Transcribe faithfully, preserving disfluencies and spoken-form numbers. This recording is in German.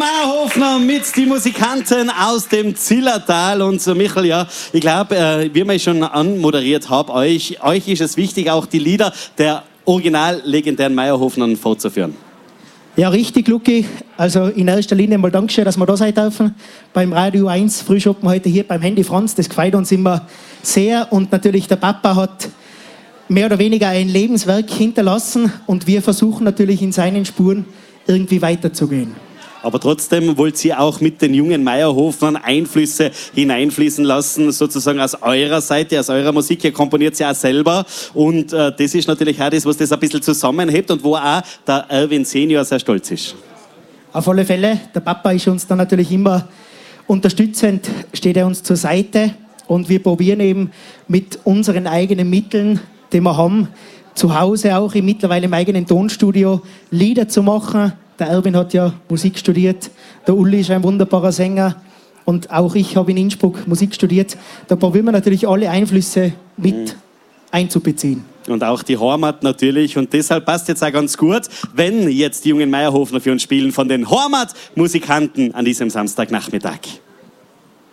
Meyerhofner mit den Musikanten aus dem Zillertal. Und so, Michael, ja, ich glaube, äh, wie wir schon anmoderiert haben, euch, euch ist es wichtig, auch die Lieder der original legendären Meyerhofnern fortzuführen. Ja, richtig, Luki. Also in erster Linie mal Dankeschön, dass wir da sein dürfen. Beim Radio eins Frühschoppen heute hier beim Handy Franz. Das gefällt uns immer sehr. Und natürlich der Papa hat mehr oder weniger ein Lebenswerk hinterlassen. Und wir versuchen natürlich in seinen Spuren irgendwie weiterzugehen. Aber trotzdem wollt ihr auch mit den jungen Meyerhofnern Einflüsse hineinfließen lassen, sozusagen aus eurer Seite, aus eurer Musik. Ihr komponiert sie auch selber. Und äh, das ist natürlich auch das, was das ein bisschen zusammenhebt und wo auch der Erwin Senior sehr stolz ist. Auf alle Fälle, der Papa ist uns dann natürlich immer unterstützend, steht er uns zur Seite. Und wir probieren eben mit unseren eigenen Mitteln, die wir haben, zu Hause auch im, mittlerweile im eigenen Tonstudio Lieder zu machen. Der Erwin hat ja Musik studiert, der Uli ist ein wunderbarer Sänger und auch ich habe in Innsbruck Musik studiert. Da probieren wir natürlich alle Einflüsse mit mhm. einzubeziehen. Und auch die Heimat natürlich, und deshalb passt jetzt auch ganz gut, wenn jetzt die jungen Meyerhofner für uns spielen von den Heimatmusikanten an diesem Samstagnachmittag.